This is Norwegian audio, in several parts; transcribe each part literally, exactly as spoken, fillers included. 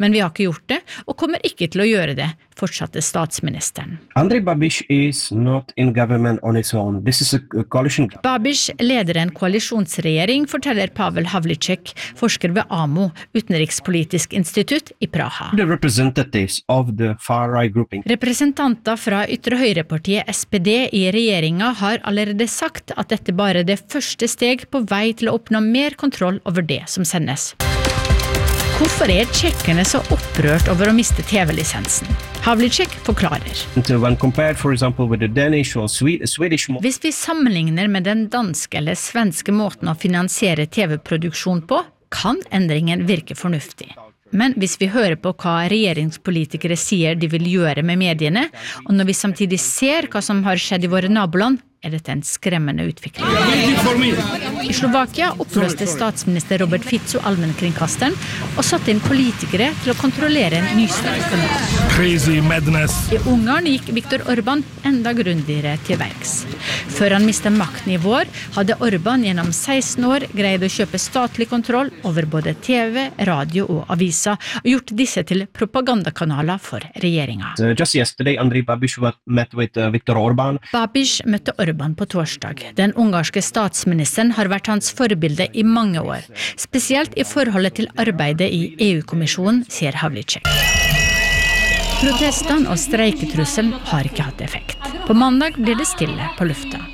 Men vi har ikke gjort det, og kommer ikke til å gjøre det, fortsatte statsministeren. Andrej Babiš is not in government on its own. This is a coalition. Babiš leder en koalisjonsregjering, forteller Pavel Havlicek, forsker ved A M O, utenrikspolitisk institutt i Praha. The representatives of the far-right grouping. Representanter fra ytre høyrepartiet S P D i regjeringa har allerede sagt at dette bare er det første steg på vei til å oppnå mer kontroll over det som sendes. Hvorfor er tsjekkerne så opprørt over å miste T V-lisensen? Havlicek forklarer. When compared, for example, with the Danish or Swedish model. Hvis vi sammenligner med den danske eller svenske måten å finansiere T V-produksjon på, kan endringen virke fornuftig. Men hvis vi hører på hva regjeringspolitikere sier de vil gjøre med mediene, og når vi samtidig ser hva som har skjedd i våre naboland, er dette en skremmende utvikling. I Slovakia oppløste statsminister Robert Fico allmennkringkasteren og satte inn politikere til å kontrollere en nystartet kanal. Crazy madness. I Ungarn gikk Viktor Orbán enda grundigere til verks. Før han mistet makten i vår, hadde Orbán gjennom seksten år greid å kjøpe statlig kontroll over både T V, radio og aviser, og gjort disse til propagandakanaler for regjeringa. Uh, just yesterday, Andrej Babiš met with uh, Viktor Orbán. Babiš møtte Orbán på torsdag. Den ungarske statsministeren har vært hans forbilde i mange år, spesielt i forholdet til arbeidet i E U-kommisjonen, sier Havlicek. Protestene og streiketrusselen har ikke hatt effekt. På mandag blir det stille på lufta.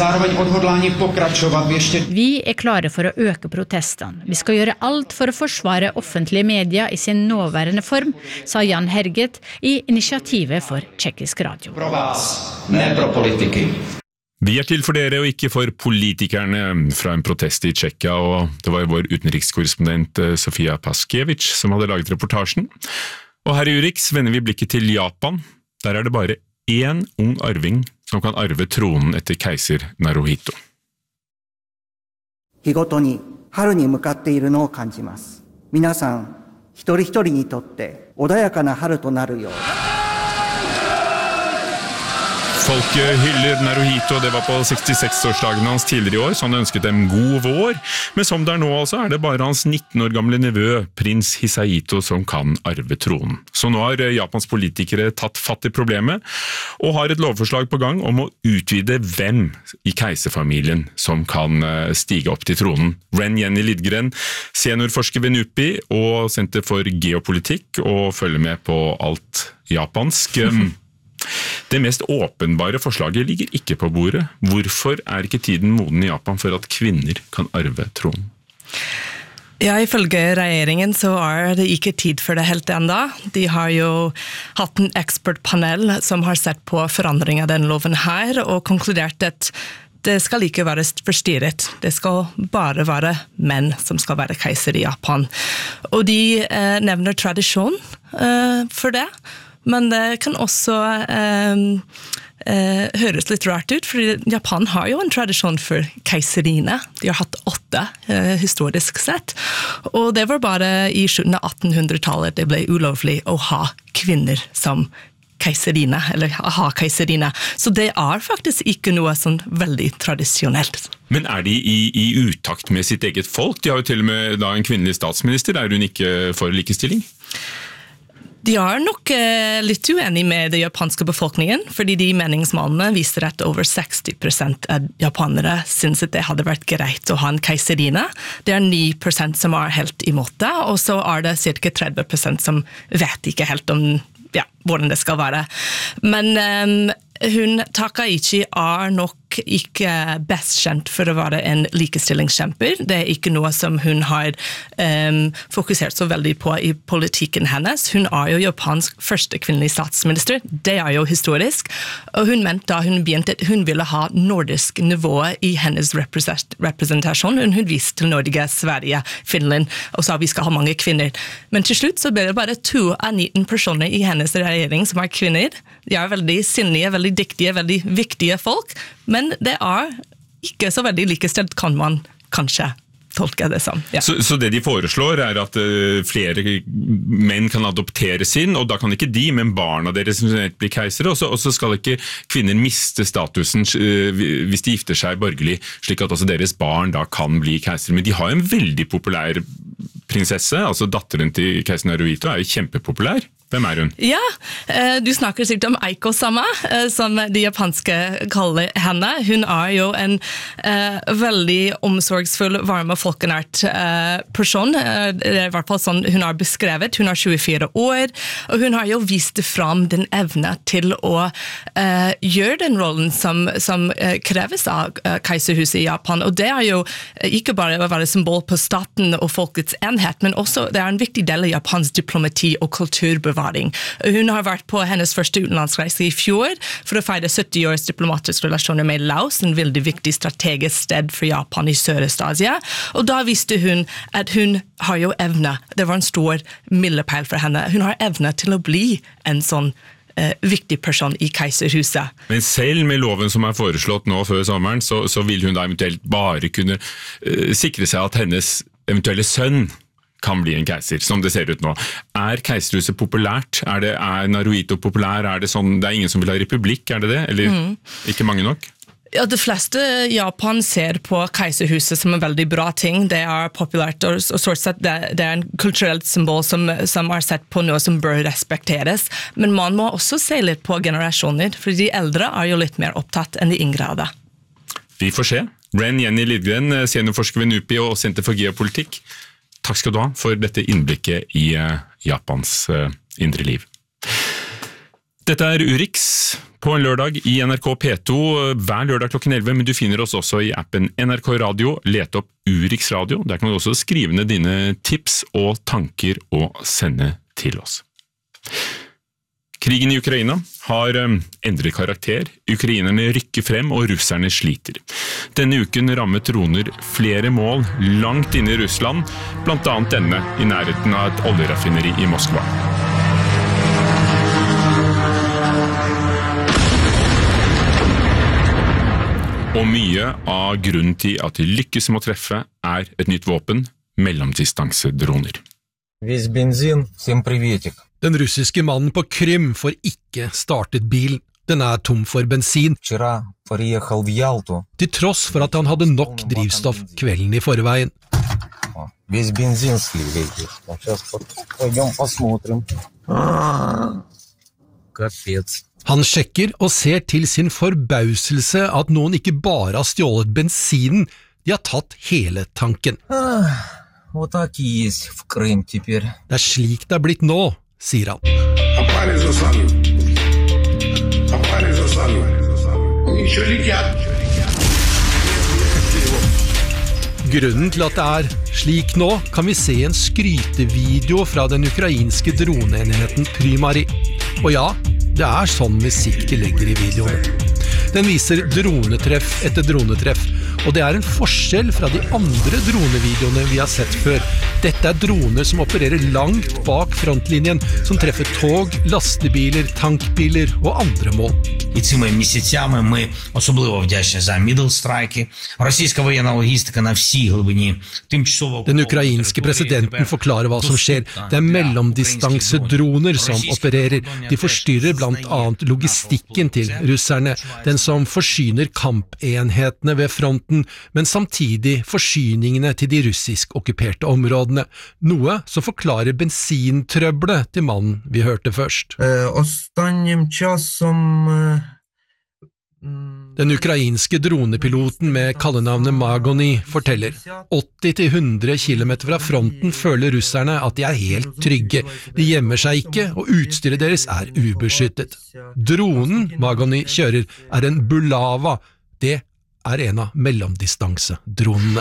Vi er klare for å øke protestene. Vi skal gjøre alt for å forsvare offentlige medier i sin nåværende form, sa Jan Herget i initiativet for tjekkisk radio. Vi er til for dere og ikke for politikerne, fra en protest i Tsjekkia, og det var vår utenrikskorrespondent Sofia Paskiewicz som hadde laget reportasjen. Og her i Urix vender vi blikket til Japan. Der er det bare én ung arving som kan arve tronen etter keiser Naruhito. 日ごとに春に向かっているのを感じます。皆さん一人一人にとって穏やかな春となるよう。 Folket hyller Naruhito, det var på sekstiseks-årsdagen hans tidligere i år, så han ønsket dem god vår. Men som det er nå altså, er det bare hans nitten år gamle nevø, prins Hisahito, som kan arve tronen. Så nå har Japans politikere tatt fatt i problemet, og har et lovforslag på gang om å utvide hvem i keiserfamilien som kan stige opp til tronen. Ren Jenny Lidgren, seniorforsker ved NUPI og Senter for geopolitikk, og følger med på alt japansk. Det mest åpenbare forslaget ligger ikke på bordet. Hvorfor er ikke tiden moden i Japan for at kvinner kan arve tronen? Ja, ifølge regjeringen så er det ikke tid for det helt enda. De har jo hatt en ekspertpanel som har sett på forandring av den loven her, og konkludert at det skal ikke være forstyrret. Det skal bare være menn som skal være keiser i Japan. Og de eh, nevner tradisjon eh, for det. Men det kan også eh, eh, høres litt rart ut, for Japan har jo en tradisjon for keiserine. De har hatt åtte, eh, historisk sett. Og det var bare i slutten av attenhundretallet det ble ulovlig å ha kvinner som keiserine, eller ha keiserine. Så det er faktisk ikke noe sånn veldig tradisjonelt. Men er de i, i utakt med sitt eget folk? De har jo til og med da en kvinnelig statsminister. Er hun ikke for likestilling? De er nok eh, litt uenig med den japanske befolkningen, fordi de meningsmålene viser at over seksti prosent av japanere synes at det hadde vært greit å ha en keiserine. Det er ni prosent som er helt imot det, og så er det cirka tretti prosent som vet ikke helt om ja, hvordan det skal være. Men eh, hun, Takaichi, er nok ikke best kjent for å være en likestillingskjemper. Det er ikke noe som hun har um, fokusert så veldig på i politikken hennes. Hun er jo Japans første kvinnelige statsminister. Det er jo historisk. Og hun mente da hun begynte at hun ville ha nordisk nivå i hennes representasjon. Hun viste til Norge, Sverige, Finland, og sa vi skal ha mange kvinner. Men til slutt så ble det bare to av nitten personer i hennes regjering som er kvinner. De er veldig sinnige, veldig dyktige, veldig viktige folk, men det er ikke så veldig likestilt, kan man kanskje tolke det som. Ja. Så, så det de foreslår er at uh, flere menn kan adopteres inn, og da kan ikke de, men barna deres bli keisere, og så, og så skal ikke kvinner miste statusen uh, hvis de gifter seg borgerlig, slik at også deres barn da kan bli keisere. Men de har en veldig populær prinsesse, altså datteren til keiser Naruhito, er jo kjempepopulær. Hvem er hun? Ja, du snakker sikkert om Aiko-sama, som de japanske kaller henne. Hun er jo en uh, veldig omsorgsfull, varm og folkenært uh, person. Uh, det er i hvert fall sånn hun har beskrevet. Hun er tjuefire år, og hun har jo vist fram den evne til å uh, gjøre den rollen som, som uh, kreves av uh, keiserhuset i Japan. Og det er jo uh, ikke bare å være symbol på staten og folkets enhet, men også det er en viktig del av Japans diplomati og kulturbevaring. Hun har vært på hennes første utenlandsreise i fjor for å feire sytti års diplomatiske relasjoner med Laos, en veldig viktig strategisk sted for Japan i Sørøst-Asia. Og da visste hun at hun har jo evne, det var en stor milepæl for henne, hun har evne til å bli en sånn eh, viktig person i keiserhuset. Men selv med loven som er foreslått nå før sommeren, så, så vil hun da eventuelt bare kunne uh, sikre seg at hennes eventuelle sønn kan bli en keiser, som det ser ut nå. Er keiserhuset populært? Er, det, er Naruhito populær? Er det sånn, det er ingen som vil ha republikk, er det det? Eller mm. ikke mange nok? Ja, de fleste i Japan ser på keiserhuset som en veldig bra ting. Det er populært, og, og sånn sett det, det er en kulturelt symbol som, som er sett på noe som bør respekteres. Men man må også se litt på generasjoner, for de eldre er jo litt mer opptatt enn de yngre av det. Vi får se. Ren Jenny Lidgren, seniorforsker ved NUPI og Senter for geopolitikk. Takk skal du ha for dette innblikket i Japans indre liv. Dette er Urix på en lørdag i N R K P to hver lørdag klokken elleve, men du finner oss også i appen N R K Radio. Let opp Urix Radio. Der kan du også skrive ned dine tips og tanker og sende til oss. Krigen i Ukraina har endret karakter. Ukrainerne rykker frem, og russerne sliter. Denne uken rammet droner flere mål langt inne i Russland, blant annet denne i nærheten av et oljeraffineri i Moskva. Og mye av grunnen til at de lykkes med å treffe er et nytt våpen, mellomdistansedroner. Весь бензин, всем приветик. Den russiske mannen på Krym får ikke startet bilen. Den er tom for bensin. Вчера приехал в Ялту. Til tross for at han hadde nok drivstoff kvelden i forveien. Весь бензин слили. Сейчас пойдем посмотрим. Капец. Han sjekker og ser til sin forbauselse at noen ikke bare har stjålet bensinen, de har tatt hele tanken. Вот так и есть в Крым теперь. Det er slik det er blitt nå, sier han. Grunnen til at det er slik nå, kan vi se en skrytevideo fra den ukrainske droneenheten Primari. Og ja, det er sånn musikk de legger i videoene. Den viser dronetreff etter dronetreff, og det er en forskjell fra de andre dronevideoene vi har sett før. Dette er droner som opererer langt bak frontlinjen, som treffer tog, lastebiler, tankbiler og andre mål. І цими місяцями ми особливо вдячні за мідлстрайки. Російська воєнна логістика на всій глибині. Тимчасово Den ukrainske presidenten forklarer hva som skjer. Det er mellomdistansedroner som opererer. De forstyrrer blant annet logistikken til russerne, den som forsyner kampenhetene ved fronten, men samtidig forsyningene til de russisk okkuperte områdene. Noe som forklarer bensintrøbbelet til mannen vi hørte først. Останнім часом Den ukrainske dronepiloten med kallenavnet Magoni forteller åtti til hundre kilometer fra fronten føler russerne at de er helt trygge. De gjemmer seg ikke, og utstyret deres er ubeskyttet. Dronen Magoni kjører er en Bulava. Det er en av mellomdistansedronene.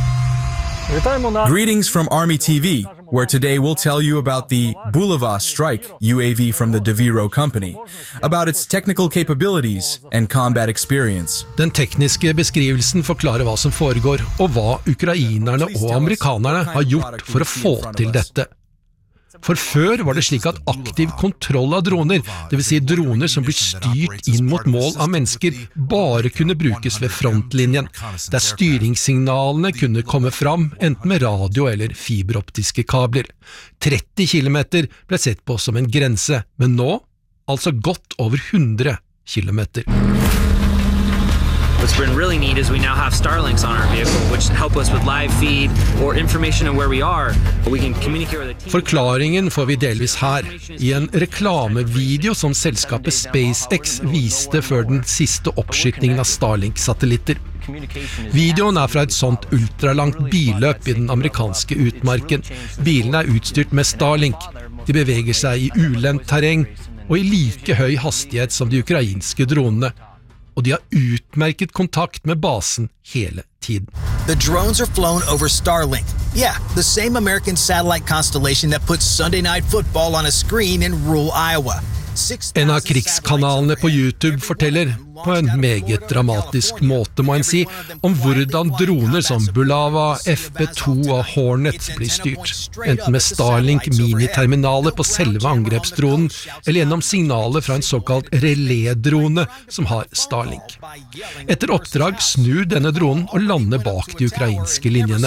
Greetings from Army T V, where today we'll tell you about the Bulava Strike U A V from the DeViro Company, about its technical capabilities and combat experience. Den tekniske beskrivelsen forklarer hva som foregår, og hva ukrainerne og amerikanerne har gjort for å få til dette. For før var det slik at aktiv kontroll av droner, det vil si droner som blir styrt inn mot mål av mennesker, bare kunne brukes ved frontlinjen, der styringssignalene kunne komme fram enten med radio eller fiberoptiske kabler. tretti kilometer ble sett på som en grense, men nå altså godt over hundre kilometer. What's been really neat is we now have Starlinks on our vehicle, which help us with live feed or information on where we are. We can communicate with the team. Forklaringen får vi delvis her, i en reklamevideo som selskapet SpaceX viste før den siste oppskytningen av Starlink-satellitter. Videoen er fra et sånt ultralangt billøp i den amerikanske utmarken. Bilene er utstyrt med Starlink. De beveger seg i ulendt terreng og i like høy hastighet som de ukrainske dronene. Og de har utmerket kontakt med basen hele tiden. The drones are flown over Starlink. Yeah, the same American satellite constellation that puts Sunday Night Football on a screen in rural Iowa. En av krigskanalene på YouTube forteller, på en meget dramatisk måte må en si, om hvordan droner som Bulava, F B to og Hornet blir styrt, enten med Starlink-miniterminaler på selve angrepsdronen, eller gjennom signaler fra en såkalt relé-drone som har Starlink. Etter oppdrag snur denne dronen og lander bak de ukrainske linjene.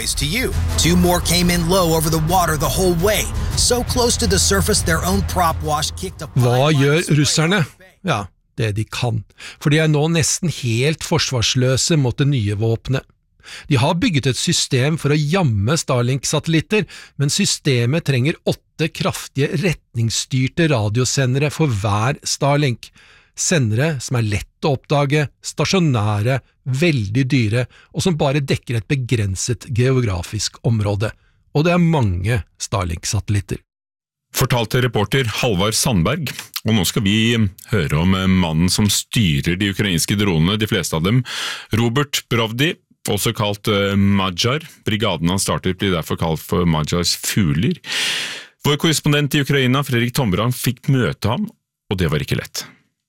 Two more came in low over the water the whole way, so close to the surface their own prop wash kicked up. Hva gjør russerne? Ja, det de kan, for de er nå nesten helt forsvarsløse mot det nye våpenet. De har bygget et system for å jamme Starlink-satellitter, men systemet trenger åtte kraftige retningsstyrte radiosendere for hver Starlink. Sendere som er lett å oppdage, stasjonære, veldig dyre, og som bare dekker et begrenset geografisk område. Og det er mange Starlink-satellitter. Fortalte reporter Halvard Sandberg, og nå skal vi høre om mannen som styrer de ukrainske dronene, de fleste av dem, Robert Brovdi, også kalt Magyar. Brigaden han startet blir derfor kalt for Magyars fugler. Vår korrespondent i Ukraina, Fredrik Tombrand, fikk møte ham, og det var ikke lett.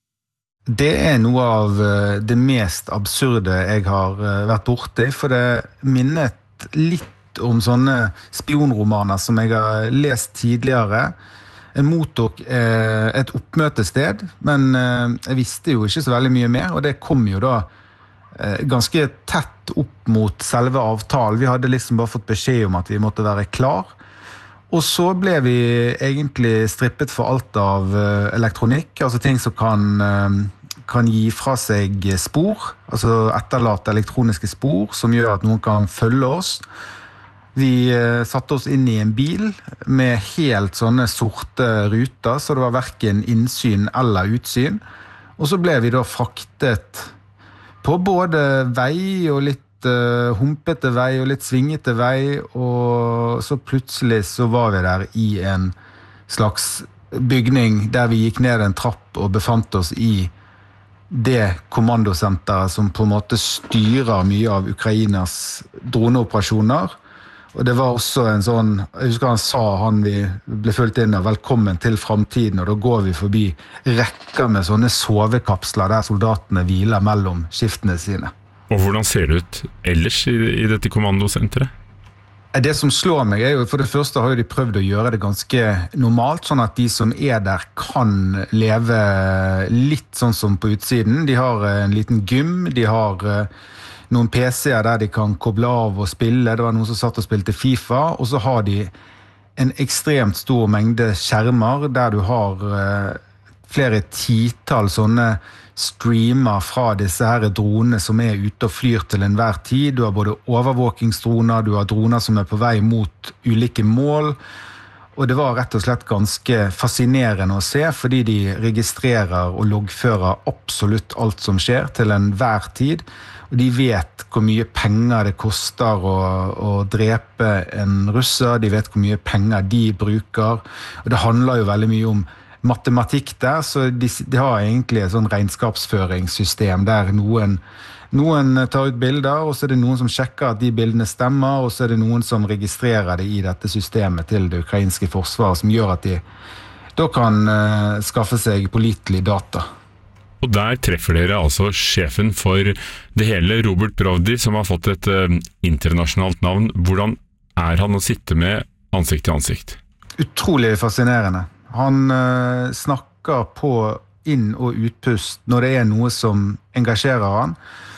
Det er noe av det mest absurde jeg har vært borte i, for det minnet litt om sånne spionromaner som jeg har lest tidligere. Jeg mottok eh, et oppmøtested, men eh, jeg visste jo ikke så veldig mye mer, og det kom jo da eh, ganske tett opp mot selve avtalen. Vi hadde liksom bare fått beskjed om at vi måtte være klar, og så ble vi egentlig strippet for alt av eh, elektronikk, altså ting som kan, eh, kan gi fra seg spor, altså etterlate elektroniske spor, som gjør at noen kan følge oss. Vi satte oss inn i en bil med helt sånne sorte ruter, så det var hverken innsyn eller utsyn. Og så ble vi da fraktet på både vei og litt uh, humpete vei og litt svingete vei, og så plutselig så var vi der i en slags bygning der vi gikk ned en trapp og befant oss i det kommandosenteret som på en måte styrer mye av Ukrainas droneoperasjoner. Og det var også en sånn, jeg husker han sa, han vi ble følt inn av, velkommen til fremtiden, og da går vi forbi rekker med sånne sovekapsler der soldatene hviler mellom skiftene sine. Og hvordan ser det ut ellers i, i dette kommandosenteret? Det som slår meg er jo, for det første har jo de prøvd å gjøre det ganske normalt, sånn at de som er der kan leve litt sånn som på utsiden. De har en liten gym, de har noen P C-er der de kan koble av og spille. Det var noen som satt og spilte FIFA, og så har de en ekstremt stor mengde skjermer der du har eh, flere tital sånne streamer fra disse her dronene som er ute og flyr til enhver tid. Du har både overvåkingsdroner, du har droner som er på vei mot ulike mål, og det var rett og slett ganske fascinerende å se, fordi de registrerer og loggfører absolutt alt som skjer til enhver tid. Og de vet hvor mye penger det koster å, å drepe en russer, de vet hvor mye penger de bruker, og det handler jo veldig mye om matematikk der, så de, de har egentlig et sånn regnskapsføringssystem der noen, noen tar ut bilder, og så er det noen som sjekker at de bildene stemmer, og så er det noen som registrerer det i dette systemet til det ukrainske forsvaret, som gjør at de da kan uh, skaffe seg pålitelig data. Og der treffer dere altså sjefen for det hele, Robert Brovdi, som har fått et uh, internasjonalt navn. Hvordan er han å sitte med ansikt til ansikt? Utrolig fascinerende. Han uh, snakker på inn- og utpust når det er noe som engasjerer han,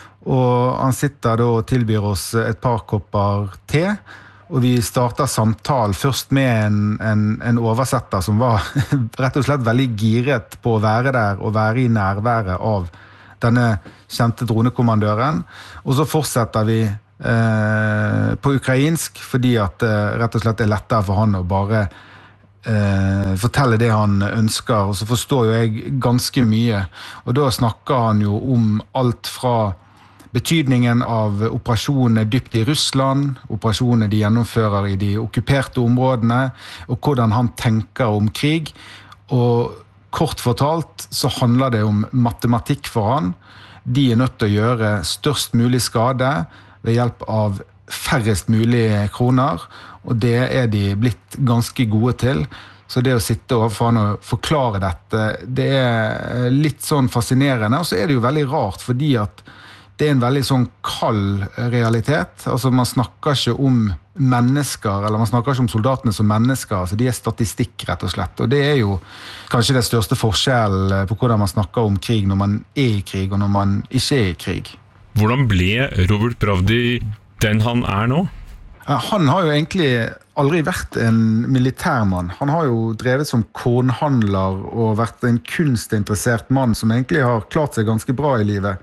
og han sitter da og tilbyr oss et par kopper te, og vi starter samtalen først med en, en, en oversetter som var rett og slett veldig giret på å være der og være i nærværet av denne kjente dronekommandøren. Og så fortsetter vi eh, på ukrainsk, fordi at det rett og slett er lettere for han å bare eh, fortelle det han ønsker. Og så forstår jo jeg ganske mye. Og da snakker han jo om alt fra betydningen av operasjonene dypt i Russland, operasjonene de gjennomfører i de okkuperte områdene, og hvordan han tenker om krig. Og kort fortalt så handler det om matematikk for han. De er nødt til å gjøre størst mulig skade ved hjelp av færrest mulig kroner, og det er de blitt ganske gode til. Så det å sitte overfor han og forklare dette, det er litt sånn fascinerende, og så er det jo veldig rart, fordi at det er en veldig sånn kald realitet. Altså man snakker ikke om mennesker, eller man snakker ikke om soldatene som mennesker, altså de er statistikk rett og slett. Og det er jo kanskje det største forskjellen på hvordan man snakker om krig når man er i krig og når man ikke er i krig. Hvordan ble Robert Pravdi den han er nå? Han har jo egentlig aldri vært en militærmann. Han har jo drevet som kornhandler og vært en kunstinteressert mann som egentlig har klart seg ganske bra i livet.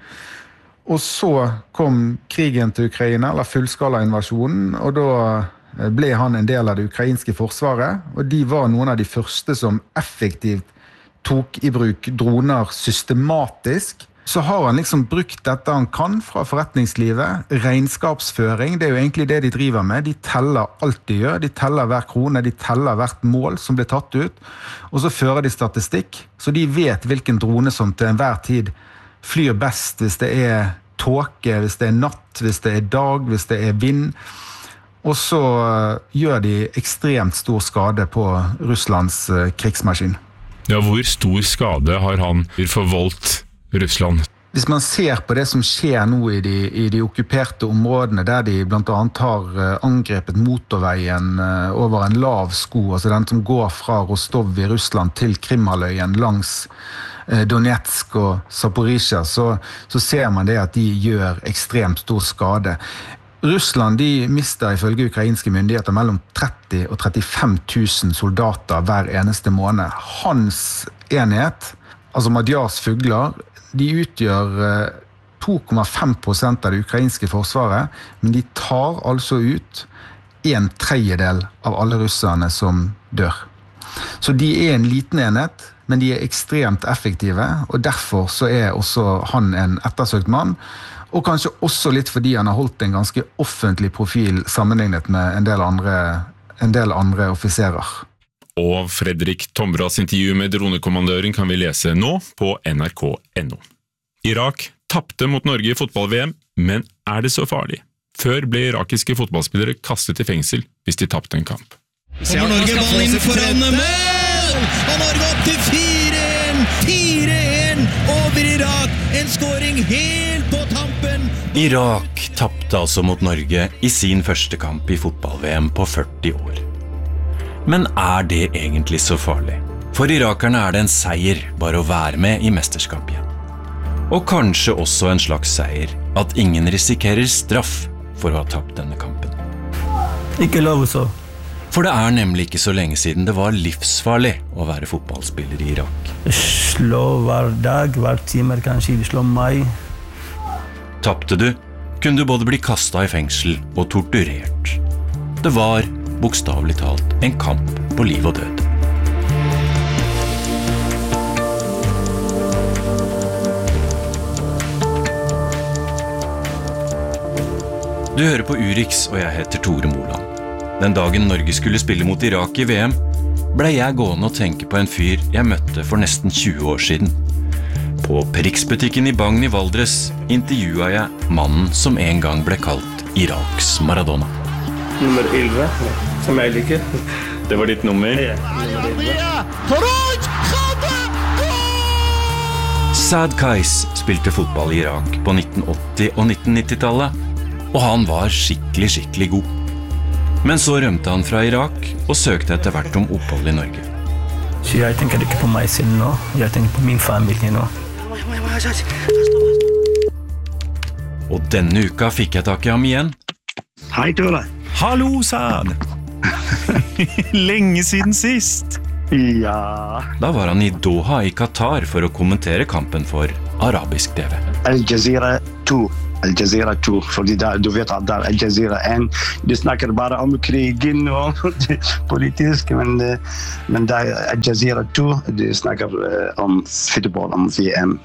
Og så kom krigen til Ukraina, eller fullskala-invasjonen, og da ble han en del av det ukrainske forsvaret, og de var noen av de første som effektivt tok i bruk droner systematisk. Så har han liksom brukt dette han kan fra forretningslivet, regnskapsføring, det er jo egentlig det de driver med. De teller alt de gjør, de teller hver krone, de teller hvert mål som blir tatt ut, og så fører de statistikk, så de vet hvilken drone som til enhver tid flyr best hvis det er tåke, hvis det er natt, hvis det er dag, hvis det er vind. Og så gjør de ekstremt stor skade på Russlands krigsmaskin. Ja, hvor stor skade har han forvoldt Russland? Hvis man ser på det som skjer nå i de, i de okkuperte områdene, der de blant annet har angrepet motorveien over en lav sko, altså den som går fra Rostov i Russland til Krimhalvøyen langs Donetsk og Zaporizjzja, så, så ser man det at de gjør ekstremt stor skade. Russland de mister ifølge ukrainske myndigheter mellom tretti og trettifem tusen soldater hver eneste måned. Hans enhet, altså Magyars fugler, de utgjør to komma fem prosent av det ukrainske forsvaret, men de tar altså ut en tredjedel av alle russerne som dør. Så de er en liten enhet, men de er ekstremt effektive, og derfor så er også han en ettersøkt mann, og kanskje også litt fordi han har holdt en ganske offentlig profil sammenlignet med en del andre, en del andre offiserer. Og Fredrik Tombras intervju med dronekommandøren kan vi lese nå på N R K punktum N O. Irak tappte mot Norge i fotball-V M, men er det så farlig? Før ble irakiske fotballspillere kastet i fengsel hvis de tappte en kamp. Kommer Norge ball inn foran mål! Og Norge opp til fire en! fire en over Irak! En scoring helt på tampen! Irak tappte altså mot Norge i sin første kamp i fotball-V M på førti år. Men er det egentlig så farlig? For irakerne er det en seier bare å være med i mesterskap igjen. Og kanskje også en slags seier at ingen risikerer straff for å ha tapt denne kampen. Ikke lov så. For det er nemlig ikke så lenge siden det var livsfarlig å være fotballspiller i Irak. Slå hver dag, hver timer kanskje, de slår meg. Tappte du, kunne du både bli kastet i fengsel og torturert. Det var, bokstavelig talt, en kamp på liv og død. Du hører på Urix, og jeg heter Tore Moland. Den dagen Norge skulle spille mot Irak i V M, ble jeg gående og tenke på en fyr jeg møtte for nesten tjue år siden. På Prix-butikken i Bagn i Valdres intervjuet jeg mannen som en gang ble kalt Iraks Maradona. Nummer elleve, som jeg liker. Det var ditt nummer? Ja, nummer Saad Qais spilte fotball i Irak på nitten åtti- og nitten nitti-tallet, og han var skikkelig, skikkelig god. Men så rømte han fra Irak og søkte etter hvert om opphold i Norge. Så jeg tenker ikke på meg selv nå, jeg tenker på min familie nå. Og denne uka fikk jeg tak i ham igjen. Hei, Tore. Hallo, Saad. Lenge siden sist. Ja. Da var han i Doha i Qatar for å kommentere kampen for arabisk T V. Al Jazeera to. Al Jazeera to. Fordi der, du vet at der Al Jazeera en, de snakker bare om krigen og politisk, men, men der Al Jazeera to, de snakker om fotball, om V M.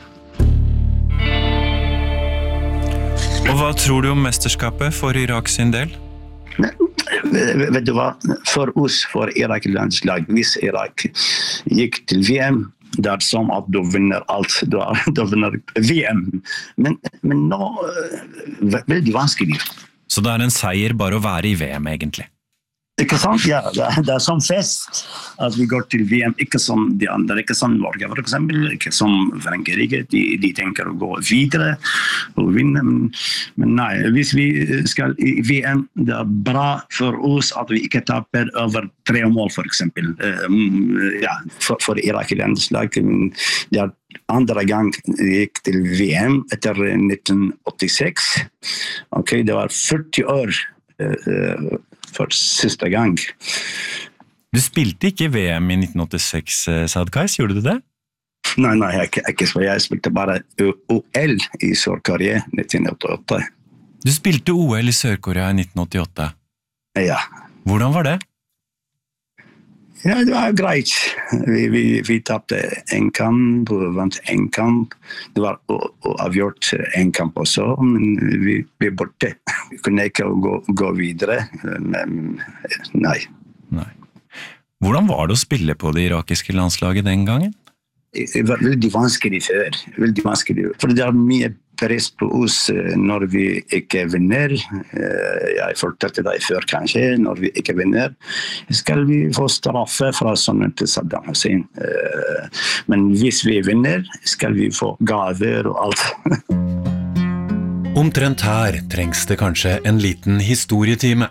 Og hva tror du om mesterskapet for Irak sin del? Vet du hva? For oss, for Irak-landslag, hvis Irak gikk til V M, det er som at du vinner alt, du, er, du vinner V M. Men, men nå er veldig vanskelig. Så det er en seier bare å være i V M, egentlig? Ikke sant? Ja, det er, det er som fest at vi går til V M, ikke som de andre, ikke som Norge for eksempel, ikke som Frankrike, de, de tenker å gå videre og vinne, men, men nei, hvis vi skal i V M, det er bra for oss at vi ikke taper over tre mål for eksempel, uh, ja, for, for Irak i landslag, men det er andre gang jeg gikk til V M etter nitten åttiseks, ok, det var førti år uh, for siste gang. Du spilte ikke V M i nitten åttiseks, Saad Qais, gjorde du det? Nei, nei, jeg, jeg, jeg spilte bare O L i Sør-Korea i nitten åttiåtte. Du spilte O L i Sør-Korea i nitten åttiåtte? Ja. Hvordan var det? Ja, det var greit. Vi, vi, vi tappte en kamp, og vant en kamp. Det var avgjort en kamp også, men vi ble borte. Vi kunne ikke gå, gå videre, men nei. Nei. Hvordan var det å spille på det irakiske landslaget den gangen? Det var veldig vanskelig før, veldig vanskelig. For det er mye press på oss når vi ikke vinner. Jeg fortalte deg før kanskje, når vi ikke vinner, skal vi få straffe fra sønnen til Saddam Hussein. Men hvis vi vinner, skal vi få gaver og alt. Omtrent her trengs det kanskje en liten historietime.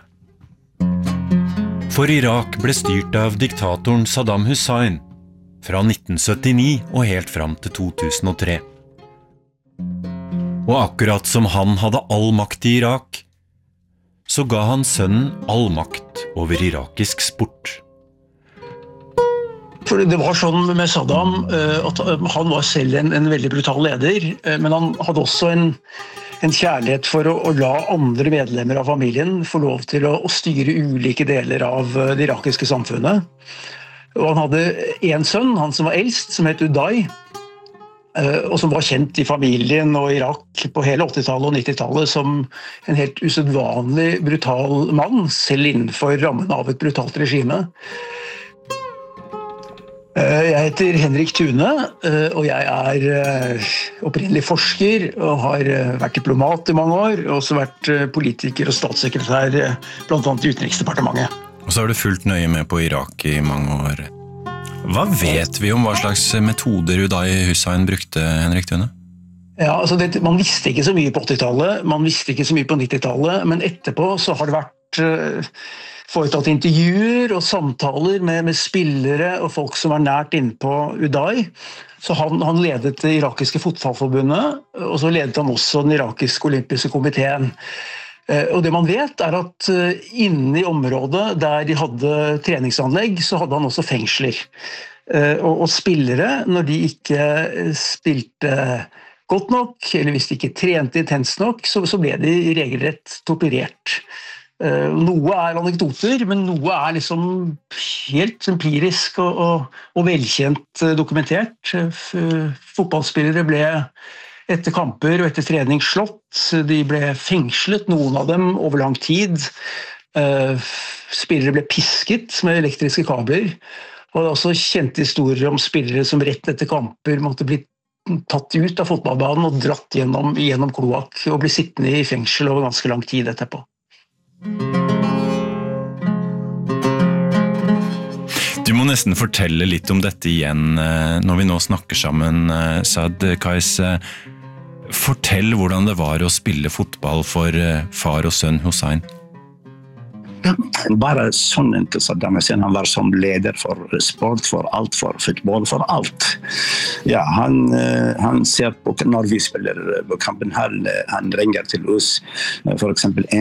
For Irak ble styrt av diktatoren Saddam Hussein fra nitten syttini og helt fram til to tusen og tre. Og akkurat som han hadde all makt i Irak, så ga han sønnen all makt over irakisk sport. For det var sånn med Saddam at han var selv en, en veldig brutal leder, men han hadde også en, en kjærlighet for å, å la andre medlemmer av familien få lov til å, å styre ulike deler av det irakiske samfunnet. Og han hadde en sønn, han som var eldst, som het Uday, og som var kjent i familien og Irak på hele åttitallet og nittitallet som en helt usedvanlig brutal mann, selv innenfor rammen av et brutalt regime. Jeg heter Henrik Thune, og jeg er opprinnelig forsker og har vært diplomat i mange år, og også vært politiker og statssekretær blant annet i Utenriksdepartementet. Og så har du fulgt nøye med på Irak i mange år. Hva vet vi om hva slags metoder Uday Hussein brukte, Henrik Thune? Ja, altså det, man visste ikke så mye på åttitallet, man visste ikke så mye på nittitallet, men etterpå så har det vært uh, foretatt intervjuer og samtaler med, med spillere og folk som var nært inne på Uday. Så han, han ledet det irakiske fotballforbundet, og så ledet han også den irakiske olympiske komiteen. Og det man vet er at inne i området der de hadde treningsanlegg, så hadde han også fengsler. Og, og spillere, når de ikke spilte godt nok, eller hvis de ikke trente intenst nok, så, så ble de regelrett torturert. Noe er anekdoter, men noe er liksom helt empirisk og, og, og velkjent dokumentert. Fotballspillere ble etter kamper og etter trening slått, de ble fengslet, noen av dem over lang tid. Spillere ble pisket med elektriske kabler, og det er også kjente historier om spillere som rett etter kamper måtte bli tatt ut av fotballbanen og dratt gjennom, gjennom kloakk og bli sittende i fengsel over ganske lang tid etterpå. Du må nesten fortelle litt om dette igjen når vi nå snakker sammen, Saad Qais. Fortell hvordan det var å spille fotball for far og sønn Hussein. Ja, bare sønnen til Saddam Hussein, han var som leder for sport, for alt, for fotball, for alt. Ja, han, han ser på når vi spiller på kampen her, han ringer til oss, for eksempel en,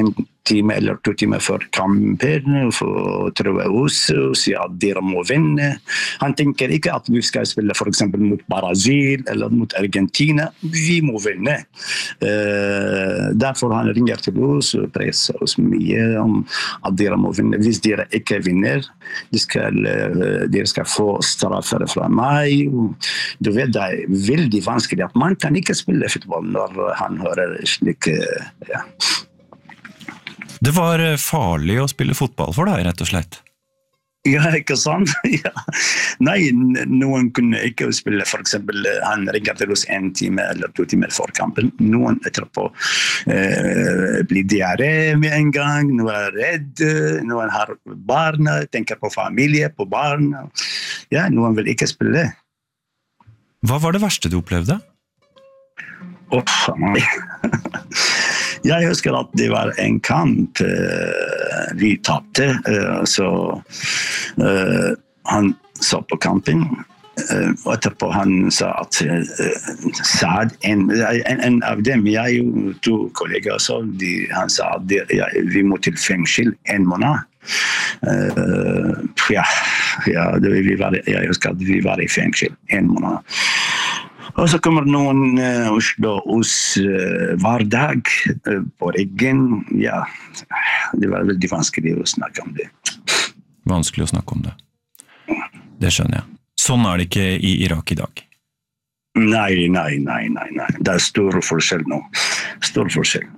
time eller to timer før kampen for å true oss og si at dere må vinne. Han tenker ikke at vi skal spille for eksempel mot Brasil eller mot Argentina. Vi må vinne. Uh, derfor han ringer til oss og presser oss mye om at dere må vinne. Hvis dere ikke vinner, de skal, uh, dere skal få straffer fra meg. Du vet, det er veldig vanskelig at man kan ikke spille fotball når han hører slik, uh, ja. Det var farlig å spille fotball for deg, rett og slett. Ja, ikke sant? Ja. Nei, noen kunne ikke spille, for eksempel, han ringer til oss en time eller to timer for kampen. Noen etterpå eh, blir diaré med en gang, noen er redd, noen har barn, tenker på familie, på barn. Ja, noen vil ikke spille. Hva var det verste du opplevde? Uff, nei. Jeg husker at det var en kamp uh, vi tappte, uh, så uh, han så på kampen, uh, og etterpå han sa at uh, Saad, en, en, en av dem, jeg og to kollegaer, så de, han sa at de, ja, vi må til fengsel en måned. Uh, ja, ja det, vi var, jeg husker at vi var i fengsel en måned. Og så kommer noen uh, og slår oss uh, hver dag uh, på ryggen. Ja, det var veldig vanskelig å snakke om det. Vanskelig å snakke om det. Det skjønner jeg. Sånn er det ikke i Irak i dag. Nei, nei, nei, nei, nei. Det er stor forskjell nå. Stor forskjell.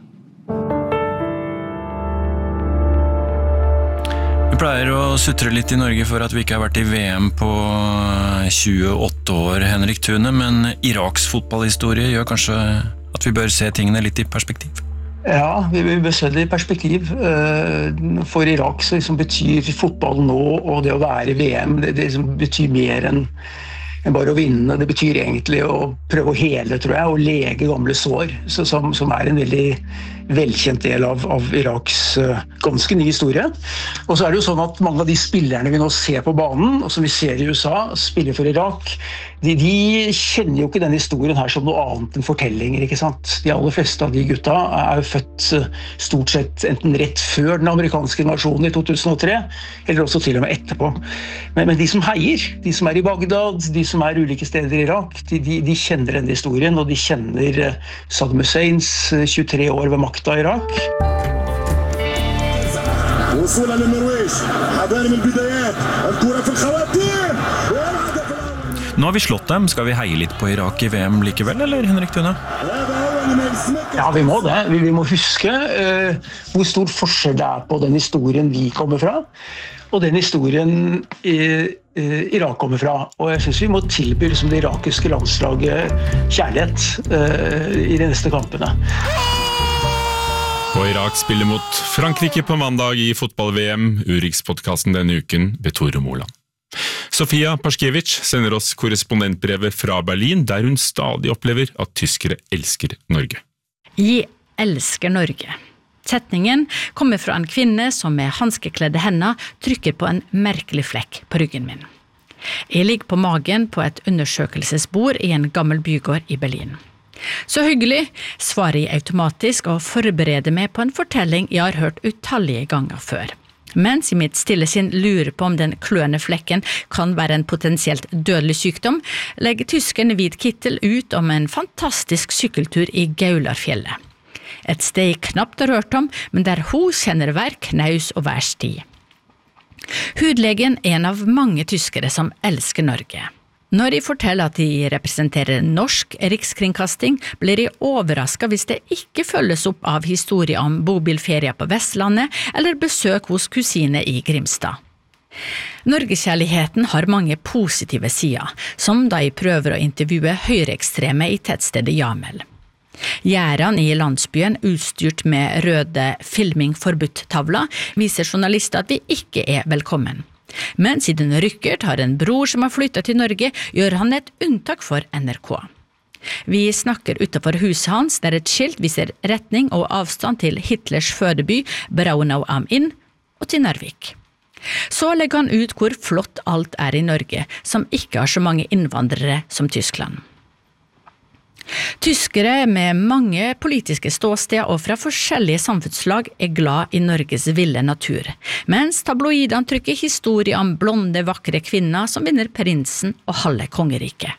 Vi pleier å sutre litt i Norge for at vi ikke har vært i V M på tjueåtte år, Henrik Thune, men Iraks fotballhistorie gjør kanskje at vi bør se tingene litt i perspektiv? Ja, vi bør se det i perspektiv. For Irak så liksom betyr fotball nå, og det å være i V M, det, det liksom betyr mer enn enn bare å vinne. Det betyr egentlig å prøve å hele, tror jeg, og lege gamle sår, så, som, som er en veldig velkjent del av, av Iraks uh, ganske ny historie. Og så er det jo sånn at mange av de spillerne vi nå ser på banen, og som vi ser i U S A, spiller for Irak, de, de kjenner jo ikke denne historien her som noe annet enn fortellinger, ikke sant? De aller fleste av de gutta er jo født uh, stort sett enten rett før den amerikanske invasjonen i to tusen og tre, eller også til og med etterpå. Men, men de som heier, de som er i Bagdad, de som er ulike steder i Irak, de, de, de kjenner denne historien, og de kjenner uh, Saddam Husseins uh, tjuetre år ved makta i Irak. Nå har vi slått dem. Skal vi heie litt på Irak i V M likevel, eller Henrik Thune? Ja, vi må det. Vi, vi må huske uh, hvor stor forskjell det er på den historien vi kommer fra, og den historien uh, uh, Irak kommer fra. Og jeg synes vi må tilby liksom, det irakiske landslaget kjærlighet uh, i de neste kampene. Og Irak spiller mot Frankrike på mandag i fotball-V M. Urix-podcasten denne uken, Betore Moland. Sofia Paskiewicz sender oss korrespondentbrevet fra Berlin, der hun stadig opplever at tyskere elsker Norge. Jeg elsker Norge. Setningen kommer fra en kvinne som med hanskekledde hender trykker på en merkelig flekk på ryggen min. Jeg ligger på magen på et undersøkelsesbord i en gammel bygård i Berlin. Så hyggelig, svarer jeg automatisk og forbereder meg på en fortelling jeg har hørt utallige ganger før. Mens i mitt stille sinn lurer på om den kløende flekken kan være en potensielt dødelig sykdom, legger tysken hvit kittel ut om en fantastisk sykkeltur i Gaularfjellet. Et sted jeg knapt har hørt om, men der hun kjenner hver knaus og hver sti. Hudlegen er en av mange tyskere som elsker Norge. Når de forteller at de representerer norsk rikskringkasting, blir de overrasket hvis det ikke følges opp av historier om bobilferier på Vestlandet eller besøk hos kusine i Grimstad. Norgekjærligheten har mange positive sider, som da de prøver å intervjue høyreekstreme i tettstedet Jamel. Gjerdene i landsbyen, utstyrt med røde filming forbudt-tavler, viser journalister at vi ikke er velkommen. Men siden Rykkert har en bror som har flyttet til Norge, gjør han et unntak for N R K. Vi snakker utenfor huset hans, der et skilt viser retning og avstand til Hitlers fødeby, Braunau am Inn, og til Narvik. Så legger han ut hvor flott alt er i Norge, som ikke har så mange innvandrere som Tyskland. Tyskere med mange politiske ståsteder og fra forskjellige samfunnslag er glad i Norges ville natur, mens tabloidene trykker historie om blonde, vakre kvinner som vinner prinsen og halve kongeriket.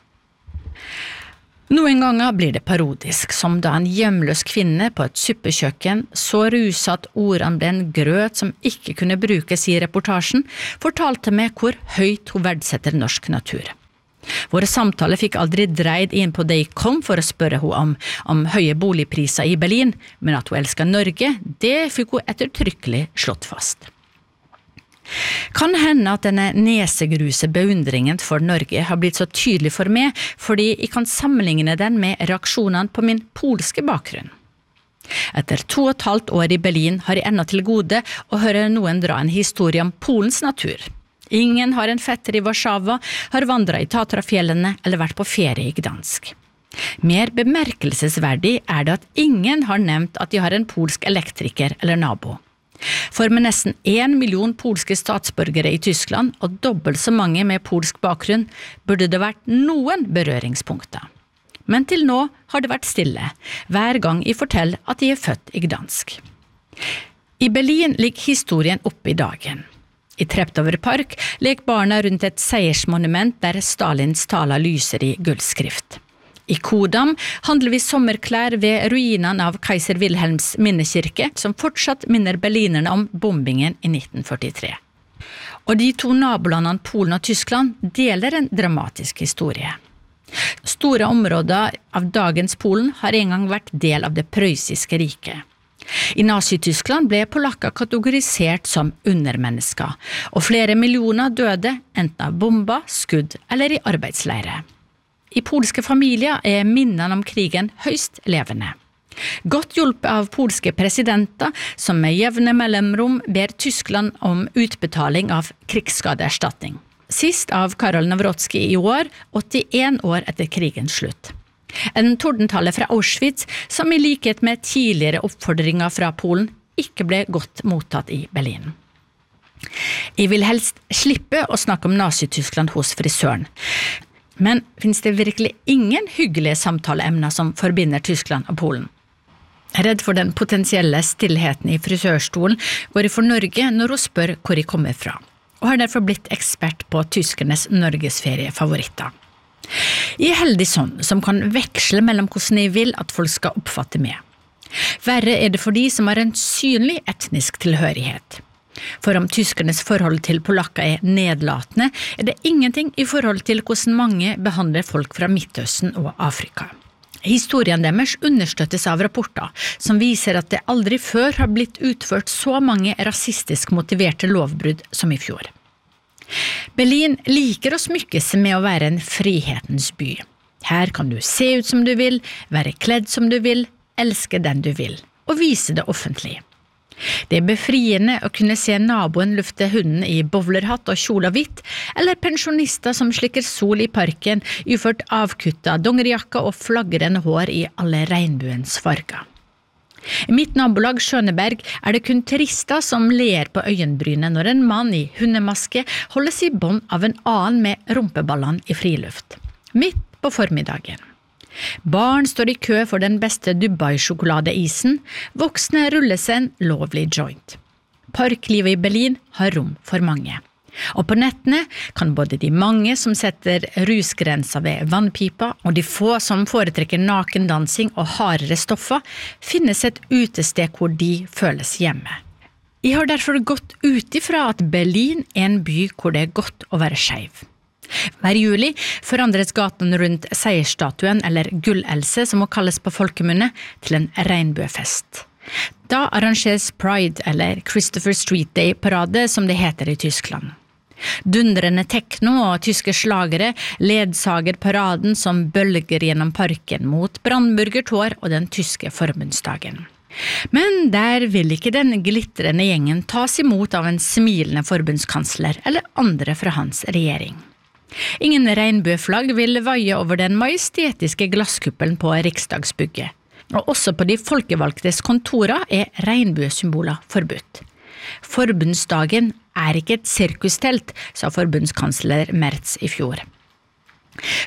Noen ganger blir det parodisk, som da en hjemløs kvinne på et suppekjøkken så ruset at ordene ble en grøt som ikke kunne brukes i reportasjen, fortalte meg hvor høyt hun verdsetter norsk natur. Våre samtaler fikk aldri dreid inn på det jeg kom for å spørre hun om, om høye boligpriser i Berlin, men at hun elsker Norge, det fikk hun ettertrykkelig slått fast. Kan hende at denne nesegruse beundringen for Norge har blitt så tydelig for meg, fordi jeg kan sammenligne den med reaksjonene på min polske bakgrunn. Etter to og et halvt år i Berlin har jeg ennå til gode å høre noen dra en historie om Polens natur. Ingen har en fetter i Warszawa, har vandret i Tatrafjellene eller vært på ferie i Gdansk. Mer bemerkelsesverdig er det at ingen har nevnt at de har en polsk elektriker eller nabo. For med nesten en million polske statsborgere i Tyskland og dobbelt så mange med polsk bakgrunn, burde det vært noen berøringspunkter. Men til nå har det vært stille, hver gang jeg forteller at de er født i Gdansk. I Berlin ligger historien oppe i dagen. I Treptower Park leker barna rundt et seiersmonument der Stalins taler lyser i gullskrift. I Kodam handler vi sommerklær ved ruinene av Kaiser Wilhelms minnekirke, som fortsatt minner berlinerne om bombingen i nitten førtitre. Og de to nabolandene Polen og Tyskland deler en dramatisk historie. Store områder av dagens Polen har en gang vært del av det prøysiske riket. I Nazi-Tyskland ble polakker kategorisert som undermennesker, og flere millioner døde enten av bomber, skudd eller i arbeidsleire. I polske familier er minnene om krigen høyst levende. Godt hjulpet av polske presidenter som med jevne mellomrom ber Tyskland om utbetaling av krigsskadeerstatning. Sist av Karol Nawrocki i år, åttien år etter krigens slutt. En tordentale fra Auschwitz som i likhet med tidligere oppfordringer fra Polen ikke ble godt mottatt i Berlin. Jeg vil helst slippe å snakke om Nazi-Tyskland hos frisøren, men finnes det virkelig ingen hyggelige samtaleemner som forbinder Tyskland og Polen? Jeg er redd for den potensielle stillheten i frisørstolen går jeg for Norge når hun spør hvor jeg kommer fra, og har derfor blitt ekspert på tyskernes norgesferiefavoritter. Jeg er heldig sånn som kan veksle mellom hvordan jeg vil at folk skal oppfatte meg. Verre er det for de som har en synlig etnisk tilhørighet. For om tyskernes forhold til polakker er nedlatende, er det ingenting i forhold til hvordan mange behandler folk fra Midtøsten og Afrika. Historien deres understøttes av rapporter som viser at det aldri før har blitt utført så mange rasistisk motiverte lovbrudd som i fjor. Berlin liker å smykke seg med å være en frihetens by. Her kan du se ut som du vil, være kledd som du vil, elske den du vil, og vise det offentlig. Det er befriende å kunne se naboen lufte hunden i bowlerhatt og kjole hvitt, eller pensjonister som slikker sol i parken, uført avkutta dongerijakke og flagrende hår i alle regnbuens farger. I mitt nabolag Schøneberg er det kun turister som ler på øyenbrynet når en mann i hundemaske holdes i bånd av en annen med rumpeballene i friluft. Midt på formiddagen. Barn står i kø for den beste Dubai-sjokoladeisen, voksne ruller seg en lovlig joint. Parklivet i Berlin har rom for mange. Og på nettene kan både de mange som setter rusgrenser ved vannpipa og de få som foretrekker nakendansing og hardere stoffer, finnes et utested hvor de føles hjemme. Jeg har derfor gått ut ifra at Berlin er en by hvor det er godt å være skeiv. Hver juli forandres gaten rundt seierstatuen, eller Gull-Else som må kalles på folkemunne, til en regnbuefest. Da arrangeres Pride, eller Christopher Street Day-parade som det heter i Tyskland. Dundrende tekno og tyske slagere ledsager paraden som bølger gjennom parken mot Brandenburger Tor og den tyske forbundsdagen. Men der vil ikke den glittrende gjengen tas imot av en smilende forbundskansler eller andre fra hans regjering. Ingen regnbueflagg vil vaie over den majestetiske glasskuppelen på Riksdagsbygget, og også på de folkevalgtes kontorer er regnbuesymboler forbudt. Forbundsdagen er ikke et sirkustelt, sa forbundskansler Merz i fjor.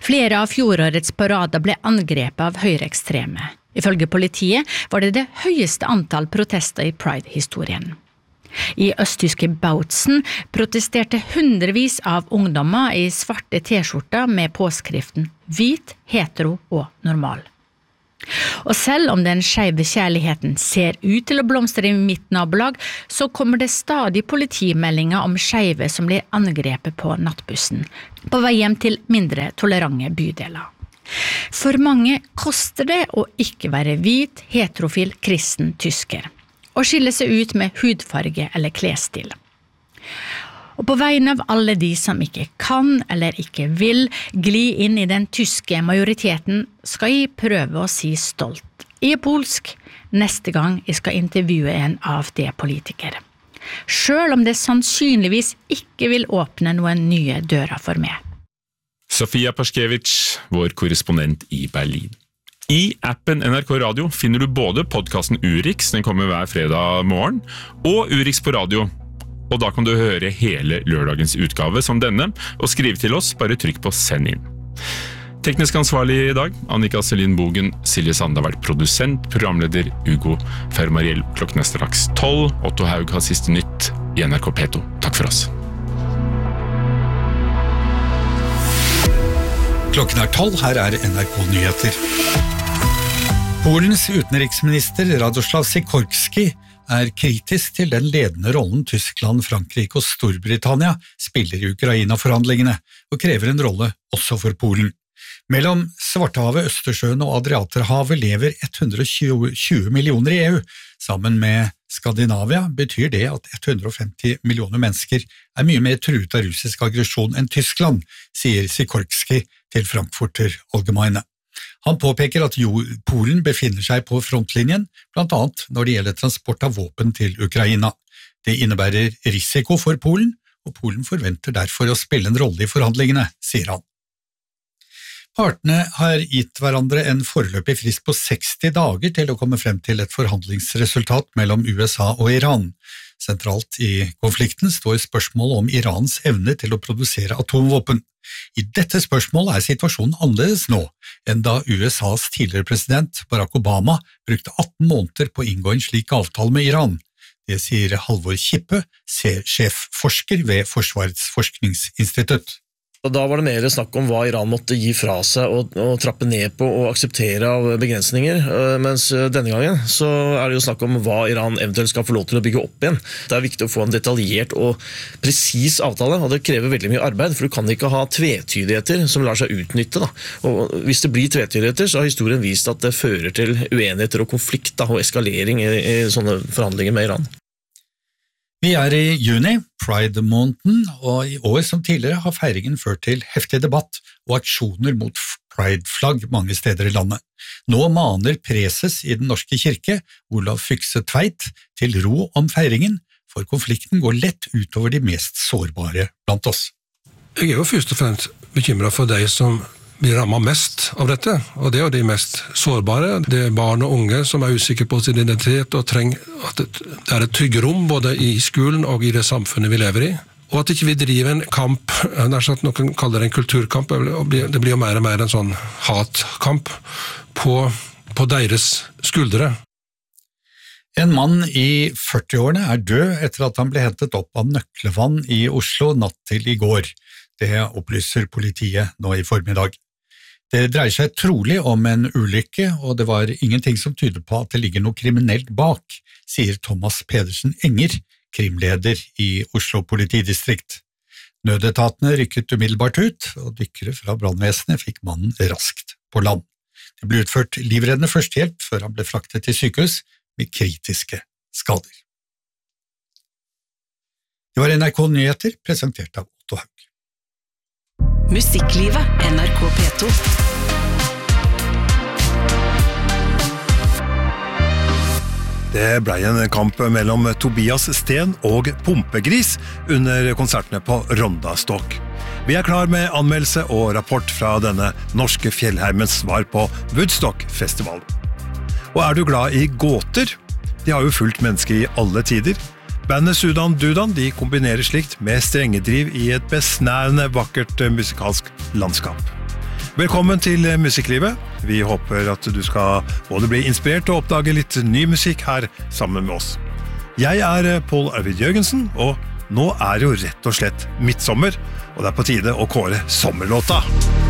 Flere av fjorårets parader ble angrepet av høyreekstreme. Ifølge politiet var det det høyeste antall protester i Pride-historien. I østtyske Bautzen protesterte hundrevis av ungdommer i svarte T-skjorter med påskriften «Hvit, hetero og normal». Og selv om den skeive kjærligheten ser ut til å blomstre i mitt nabolag, så kommer det stadig politimeldinger om skeive som blir angrepet på nattbussen, på vei hjem til mindre tolerante bydeler. For mange koster det å ikke være hvit, heterofil, kristen tysker, og skille seg ut med hudfarge eller klesstil. Og på vegne av alle de som ikke kan eller ikke vil gli inn i den tyske majoriteten, skal jeg prøve å si stolt. Jeg er polsk neste gang jeg skal intervjue en A F D-politiker. Selv om det sannsynligvis ikke vil åpne noen nye dører for meg. Sofia Paskevich, vår korrespondent i Berlin. I appen N R K Radio finner du både podcasten Urix, den kommer hver fredag morgen, og Urix på radio. Og da kan du høre hele lørdagens utgave som denne, og skrive til oss, bare trykk på send inn. Teknisk ansvarlig i dag, Annika Selin Bogen, Silje Sand har vært produsent, programleder Ugo Fermariell. Klokken er straks tolv, Otto Haug har siste nytt i N R K P to. Takk for oss. Klokken er tolv, her er N R K Nyheter. Polens utenriksminister Radoslav Sikorski er kritisk til den ledende rollen Tyskland, Frankrike og Storbritannia spiller i Ukraina-forhandlingene, og krever en rolle også for Polen. Mellom Svartehavet, Østersjøen og Adriaterhavet lever hundre og tjue millioner i E U. Sammen med Skandinavia betyr det at hundre og femti millioner mennesker er mye mer truet av russisk aggresjon enn Tyskland, sier Sikorski til Frankfurter Allgemeine. Han påpeker at Polen befinner seg på frontlinjen, blant annet når det gjelder transport av våpen til Ukraina. Det innebærer risiko for Polen, og Polen forventer derfor å spille en rolle i forhandlingene, sier han. Partene har gitt hverandre en foreløpig frist på seksti dager til å komme frem til et forhandlingsresultat mellom U S A og Iran. Sentralt i konflikten står spørsmålet om Irans evne til å produsere atomvåpen. I dette spørsmålet er situasjonen annerledes nå, enn da U S A's tidligere president Barack Obama brukte atten måneder på å inngå en slik avtale med Iran. Det sier Halvor Kippe, sjefforsker ved Forsvarets forskningsinstitutt. Og da var det mer snakk om hva Iran måtte gi fra seg og, og trappe ned på og akseptere av begrensninger, mens denne gangen så er det jo snakk om hva Iran eventuelt skal få lov til å bygge opp igjen. Det er viktig å få en detaljert og presis avtale, og det krever veldig mye arbeid, for du kan ikke ha tvetydigheter som lar seg utnytte. Da. Og hvis det blir tvetydigheter, så har historien vist at det fører til uenigheter og konflikt da, og eskalering i, i sånne forhandlinger med Iran. Vi er i juni, Pride-måneden, og i år som tidligere har feiringen ført til heftig debatt og aksjoner mot Pride-flagg mange steder i landet. Nå maner preses i Den norske kirke, Olav Fykse Tveit, til ro om feiringen, for konflikten går lett utover de mest sårbare blant oss. Jeg er jo først og fremst bekymret for de som blir rammet mest av dette, og det er jo de mest sårbare. Det er barn og unge som er usikre på sin identitet og trenger at det er et tryggerom både i skolen og i det samfunnet vi lever i. Og at ikke vi driver en kamp, nær sagt noen kaller det en kulturkamp, det blir jo mer og mer en sånn hatkamp på, på deres skuldre. En mann i førtiårene er død etter at han ble hentet opp av nøkkelvann i Oslo natt til i går. Det opplyser politiet nå i formiddag. Det dreier seg trolig om en ulykke, og det var ingenting som tyder på at det ligger noe kriminelt bak, sier Thomas Pedersen Enger, krimleder i Oslo politidistrikt. Nødetatene rykket umiddelbart ut, og dykkere fra brannvesenet fikk mannen raskt på land. Det ble utført livreddende førstehjelp før han ble fraktet til sykehus med kritiske skader. Det var N R K Nyheter, presentert av Otto Haug. Musikklivet N R K P to. Det ble en kamp mellom Tobias Sten og Pumpegris under konsertene på Rondastokk. Vi er klar med anmeldelse og rapport fra denne norske fjellheimens svar på Woodstock-festivalen. Og er du glad i gåter? De har jo fulgt mennesker i alle tider. Bandet Sudan Dudan de kombinerer slikt med strengedriv i et besnærende vakkert musikalsk landskap. Velkommen til Musikklivet. Vi håper at du skal både bli inspirert og oppdage litt ny musikk her sammen med oss. Jeg er Pål Arvid Jørgensen, og nå er det jo rett og slett midtsommer, og det er på tide å kåre sommerlåta.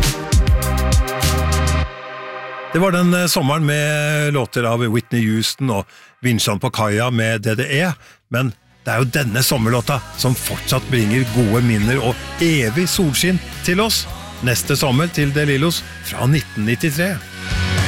Det var den sommeren med låter av Whitney Houston og Vinsjan på kaia med D D E, men det er jo denne sommerlåta som fortsatt bringer gode minner og evig solskinn til oss. Neste sommer til De Lillos fra nitten nittitre.